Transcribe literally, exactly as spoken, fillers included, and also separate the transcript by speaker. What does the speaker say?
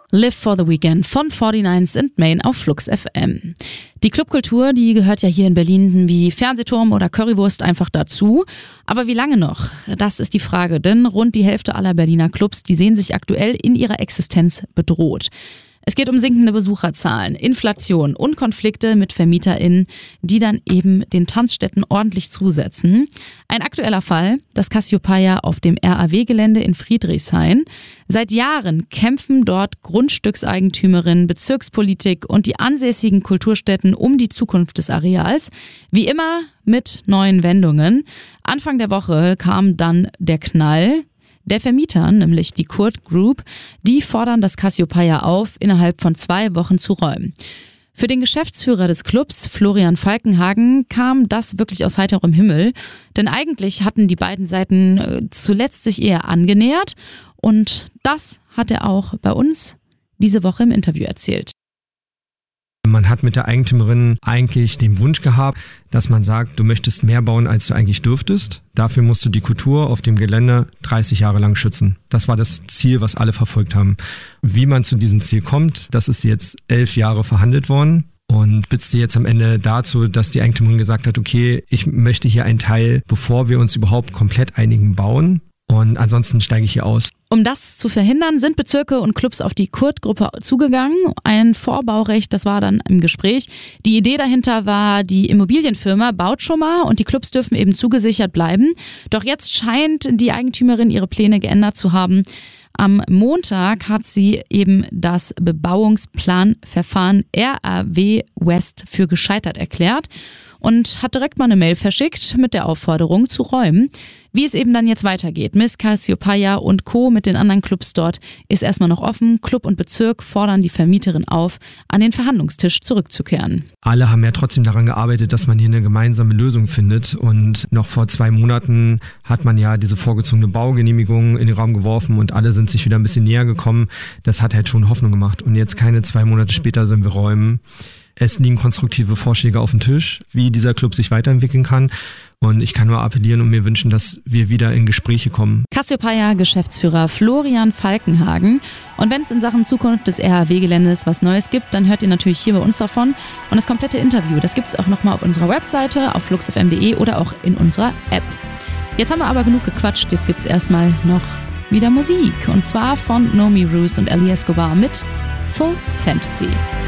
Speaker 1: Live for the Weekend von forty-nines and Main auf Flux F M. Die Clubkultur, die gehört ja hier in Berlin wie Fernsehturm oder Currywurst einfach dazu. Aber wie lange noch? Das ist die Frage, denn rund die Hälfte aller Berliner Clubs, die sehen sich aktuell in ihrer Existenz bedroht. Es geht um sinkende Besucherzahlen, Inflation und Konflikte mit VermieterInnen, die dann eben den Tanzstätten ordentlich zusetzen. Ein aktueller Fall, das Cassiopeia auf dem R A W-Gelände in Friedrichshain. Seit Jahren kämpfen dort Grundstückseigentümerinnen, Bezirkspolitik und die ansässigen Kulturstätten um die Zukunft des Areals. Wie immer mit neuen Wendungen. Anfang der Woche kam dann der Knall. Der Vermieter, nämlich die Kurt Group, die fordern das Cassiopeia auf, innerhalb von zwei Wochen zu räumen. Für den Geschäftsführer des Clubs, Florian Falkenhagen, kam das wirklich aus heiterem Himmel. Denn eigentlich hatten die beiden Seiten zuletzt sich eher angenähert. Und das hat er auch bei uns diese Woche im Interview erzählt.
Speaker 2: Man hat mit der Eigentümerin eigentlich den Wunsch gehabt, dass man sagt, du möchtest mehr bauen, als du eigentlich dürftest. Dafür musst du die Kultur auf dem Gelände dreißig Jahre lang schützen. Das war das Ziel, was alle verfolgt haben. Wie man zu diesem Ziel kommt, das ist jetzt elf Jahre verhandelt worden und spitzte jetzt am Ende dazu, dass die Eigentümerin gesagt hat, okay, ich möchte hier einen Teil, bevor wir uns überhaupt komplett einigen, bauen. Und ansonsten steige ich hier aus.
Speaker 1: Um das zu verhindern, sind Bezirke und Clubs auf die Kurt-Gruppe zugegangen. Ein Vorbaurecht, das war dann im Gespräch. Die Idee dahinter war, die Immobilienfirma baut schon mal und die Clubs dürfen eben zugesichert bleiben. Doch jetzt scheint die Eigentümerin ihre Pläne geändert zu haben. Am Montag hat sie eben das Bebauungsplanverfahren R A W West für gescheitert erklärt und hat direkt mal eine Mail verschickt mit der Aufforderung zu räumen. Wie es eben dann jetzt weitergeht, Miss Cassiopeia und Co. mit den anderen Clubs dort, ist erstmal noch offen. Club und Bezirk fordern die Vermieterin auf, an den Verhandlungstisch zurückzukehren.
Speaker 2: Alle haben ja trotzdem daran gearbeitet, dass man hier eine gemeinsame Lösung findet. Und noch vor zwei Monaten hat man ja diese vorgezogene Baugenehmigung in den Raum geworfen und alle sind sich wieder ein bisschen näher gekommen. Das hat halt schon Hoffnung gemacht. Und jetzt keine zwei Monate später sollen wir räumen. Es liegen konstruktive Vorschläge auf dem Tisch, wie dieser Club sich weiterentwickeln kann. Und ich kann nur appellieren und mir wünschen, dass wir wieder in Gespräche kommen.
Speaker 1: Cassiopeia-Geschäftsführer Florian Falkenhagen. Und wenn es in Sachen Zukunft des R A W-Geländes was Neues gibt, dann hört ihr natürlich hier bei uns davon. Und das komplette Interview, das gibt es auch nochmal auf unserer Webseite, auf flux f m punkt de oder auch in unserer App. Jetzt haben wir aber genug gequatscht, jetzt gibt es erstmal noch wieder Musik. Und zwar von Nomi Roos und Ali Escobar mit Full Fantasy.